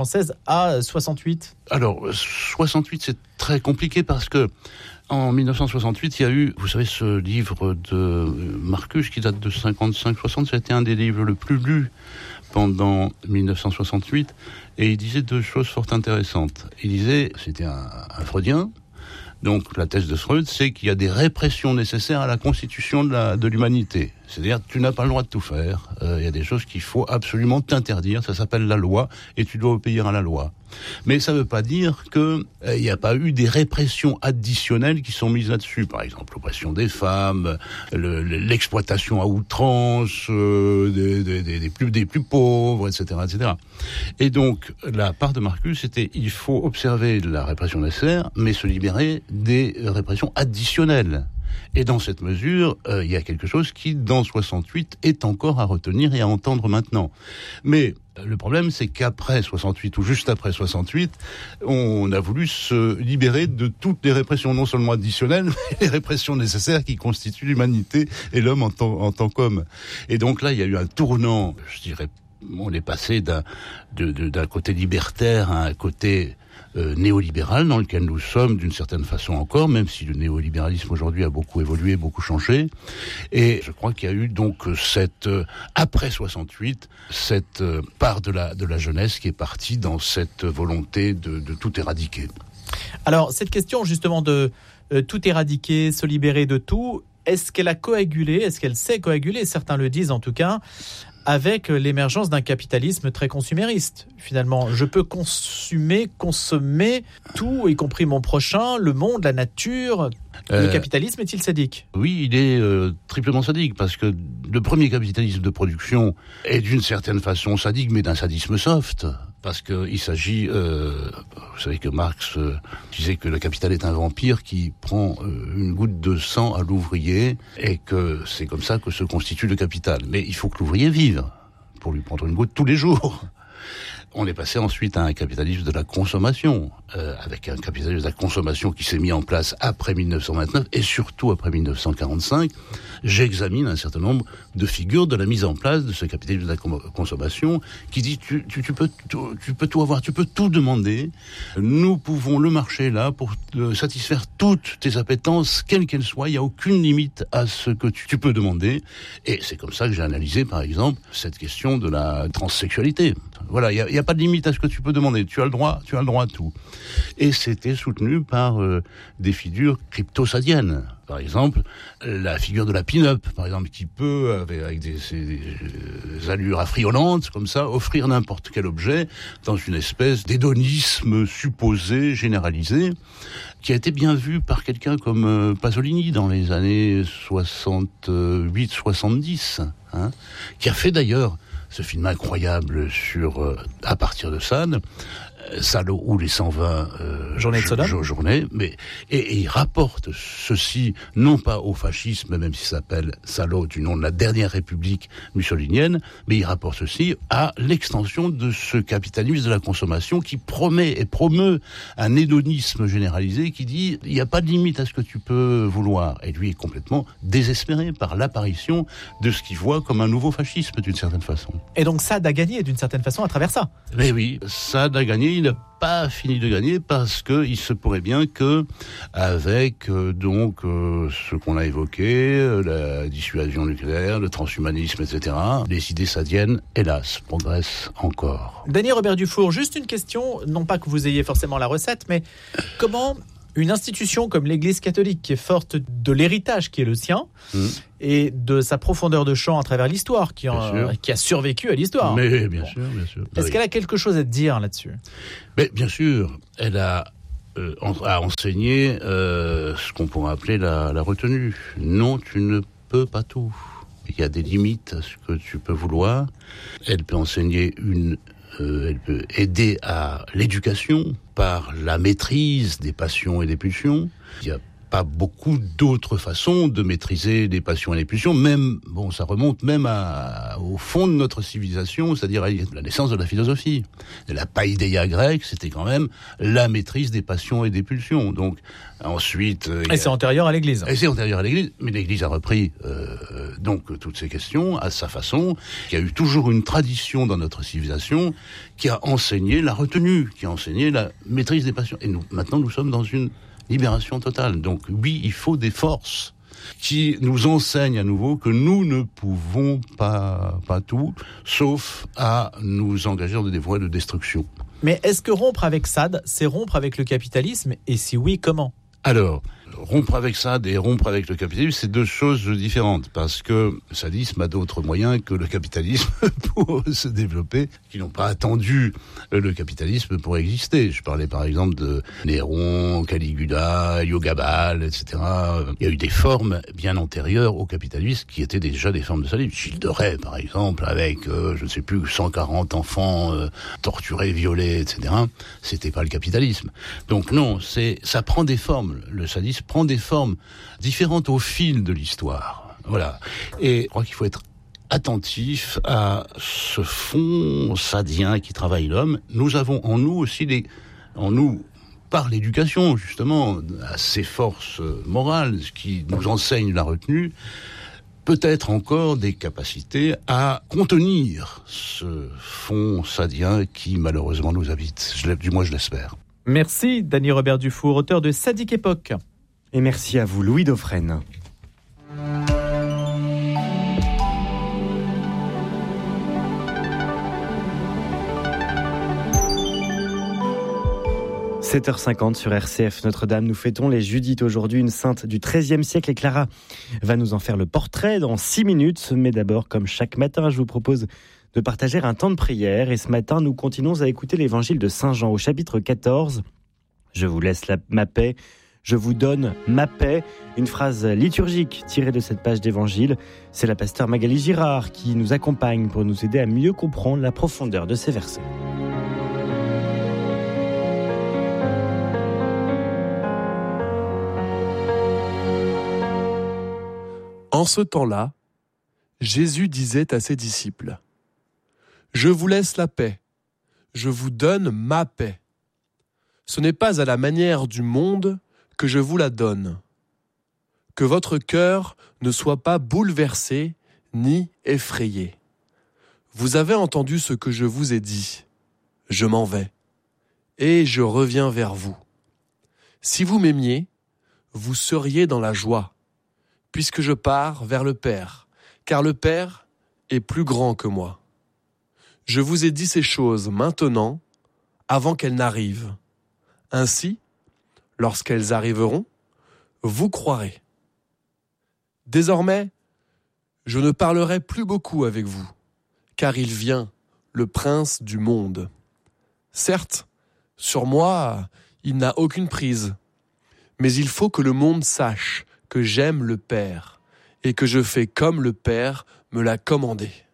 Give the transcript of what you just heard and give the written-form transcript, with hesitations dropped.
française à 68 ? Alors, 68, c'est très compliqué parce que en 1968, il y a eu, vous savez, ce livre de Marcus qui date de 55-60, ça a été un des livres le plus lus pendant 1968, et il disait deux choses fort intéressantes. Il disait, c'était un freudien, donc la thèse de Freud, c'est qu'il y a des répressions nécessaires à la constitution de l'humanité. C'est-à-dire, tu n'as pas le droit de tout faire. Il y a des choses qu'il faut absolument t'interdire. Ça s'appelle la loi, et tu dois obéir à la loi. Mais ça ne veut pas dire qu'il n'y a pas eu des répressions additionnelles qui sont mises là-dessus. Par exemple, l'oppression des femmes, l'exploitation à outrance des plus pauvres, etc., etc. Et donc, la part de Marcus, c'était il faut observer la répression nécessaire, mais se libérer des répressions additionnelles. Et dans cette mesure, il y a quelque chose qui, dans 68, est encore à retenir et à entendre maintenant. Mais le problème, c'est qu'après 68, ou juste après 68, on a voulu se libérer de toutes les répressions, non seulement additionnelles, mais les répressions nécessaires qui constituent l'humanité et l'homme en tant qu'homme. Et donc là, il y a eu un tournant, je dirais, on est passé d'un côté libertaire à un côté néolibéral dans lequel nous sommes d'une certaine façon encore, même si le néolibéralisme aujourd'hui a beaucoup évolué, beaucoup changé. Et je crois qu'il y a eu donc après 68, cette part de la jeunesse qui est partie dans cette volonté de tout éradiquer. Alors, cette question justement de tout éradiquer, se libérer de tout, est-ce qu'elle a coagulé, est-ce qu'elle sait coaguler, certains le disent en tout cas, avec l'émergence d'un capitalisme très consumériste. Finalement, je peux consommer tout, y compris mon prochain, le monde, la nature. Le capitalisme est-il sadique ? Oui, il est triplement sadique, parce que le premier capitalisme de production est d'une certaine façon sadique, mais d'un sadisme soft. Parce qu'il s'agit, vous savez que Marx disait que le capital est un vampire qui prend une goutte de sang à l'ouvrier, et que c'est comme ça que se constitue le capital. Mais il faut que l'ouvrier vive pour lui prendre une goutte tous les jours. On est passé ensuite à un capitalisme de la consommation, avec un capitalisme de la consommation qui s'est mis en place après 1929 et surtout après 1945. J'examine un certain nombre de figures de la mise en place de ce capitalisme de la consommation qui dit tu peux tout avoir, tu peux tout demander. Nous pouvons le marché là pour satisfaire toutes tes appétences, quelles qu'elles soient. Il n'y a aucune limite à ce que tu peux demander. Et c'est comme ça que j'ai analysé, par exemple, cette question de la transsexualité. Voilà, il n'y a pas de limite à ce que tu peux demander. Tu as le droit à tout. Et c'était soutenu par des figures crypto-sadiennes. Par exemple, la figure de la pin-up, par exemple, qui peut, avec des allures affriolantes, comme ça, offrir n'importe quel objet dans une espèce d'hédonisme supposé, généralisé, qui a été bien vu par quelqu'un comme Pasolini dans les années 68-70, qui a fait d'ailleurs ce film incroyable à partir de Sade, Salo ou les 120 journées de Sodome. Et il rapporte ceci non pas au fascisme, même si ça s'appelle Salo du nom de la dernière république mussolinienne, mais il rapporte ceci à l'extension de ce capitalisme de la consommation qui promet et promeut un hédonisme généralisé qui dit il n'y a pas de limite à ce que tu peux vouloir. Et lui est complètement désespéré par l'apparition de ce qu'il voit comme un nouveau fascisme d'une certaine façon. Et donc Sade a gagné d'une certaine façon à travers ça. Mais oui, Sade a gagné. Il n'a pas fini de gagner parce que il se pourrait bien que, avec ce qu'on a évoqué, la dissuasion nucléaire, le transhumanisme, etc., les idées sadiennes, hélas, progressent encore. Dany Robert Dufour, juste une question, non pas que vous ayez forcément la recette, mais comment une institution comme l'Église catholique, qui est forte de l'héritage qui est le sien, et de sa profondeur de champ à travers l'histoire, qui a survécu à l'histoire. Mais bien sûr. Est-ce qu'elle a quelque chose à dire là-dessus ? Mais bien sûr, elle a enseigné ce qu'on pourrait appeler la retenue. Non, tu ne peux pas tout. Il y a des limites à ce que tu peux vouloir. Elle peut enseigner elle peut aider à l'éducation par la maîtrise des passions et des pulsions. Il y a pas beaucoup d'autres façons de maîtriser les passions et les pulsions, même, ça remonte même au fond de notre civilisation, c'est-à-dire à la naissance de la philosophie. Et la paideia grecque, c'était quand même la maîtrise des passions et des pulsions. Donc, ensuite... Et c'est antérieur à l'Église. Et c'est antérieur à l'Église, mais l'Église a repris donc toutes ces questions à sa façon. Il y a eu toujours une tradition dans notre civilisation qui a enseigné la retenue, qui a enseigné la maîtrise des passions. Et maintenant, nous sommes dans une libération totale. Donc oui, il faut des forces qui nous enseignent à nouveau que nous ne pouvons pas tout, sauf à nous engager dans des voies de destruction. Mais est-ce que rompre avec Sade, c'est rompre avec le capitalisme ? Et si oui, comment ? Alors, rompre avec Sade et rompre avec le capitalisme, c'est deux choses différentes, parce que le sadisme a d'autres moyens que le capitalisme pour se développer, qui n'ont pas attendu le capitalisme pour exister. Je parlais par exemple de Néron, Caligula, Yogabal, etc. Il y a eu des formes bien antérieures au capitalisme qui étaient déjà des formes de sadisme. Gilles de Rais, par exemple, avec, 140 enfants torturés, violés, etc. C'était pas le capitalisme. Donc non, ça prend des formes. Le sadisme prend des formes différentes au fil de l'histoire. Voilà. Et je crois qu'il faut être attentif à ce fond sadien qui travaille l'homme. Nous avons en nous aussi par l'éducation, justement, à ces forces morales qui nous enseignent la retenue, peut-être encore des capacités à contenir ce fond sadien qui, malheureusement, nous habite. Du moins, je l'espère. Merci, Dany Robert Dufour, auteur de Sadique Époque. Et merci à vous, Louis Dauphren. « 7h50 sur RCF Notre-Dame. Nous fêtons les Judith aujourd'hui, une sainte du XIIIe siècle. Et Clara va nous en faire le portrait dans 6 minutes. Mais d'abord, comme chaque matin, je vous propose de partager un temps de prière. Et ce matin, nous continuons à écouter l'évangile de Saint Jean au chapitre 14. Je vous laisse ma paix, je vous donne ma paix. Une phrase liturgique tirée de cette page d'évangile. C'est la pasteure Magali Girard qui nous accompagne pour nous aider à mieux comprendre la profondeur de ces versets. En ce temps-là, Jésus disait à ses disciples : « Je vous laisse la paix, je vous donne ma paix. Ce n'est pas à la manière du monde que je vous la donne. Que votre cœur ne soit pas bouleversé ni effrayé. Vous avez entendu ce que je vous ai dit. Je m'en vais, et je reviens vers vous. Si vous m'aimiez, vous seriez dans la joie, puisque je pars vers le Père, car le Père est plus grand que moi. Je vous ai dit ces choses maintenant, avant qu'elles n'arrivent. Ainsi, lorsqu'elles arriveront, vous croirez. Désormais, je ne parlerai plus beaucoup avec vous, car il vient, le prince du monde. Certes, sur moi, il n'a aucune prise, mais il faut que le monde sache que j'aime le Père et que je fais comme le Père me l'a commandé.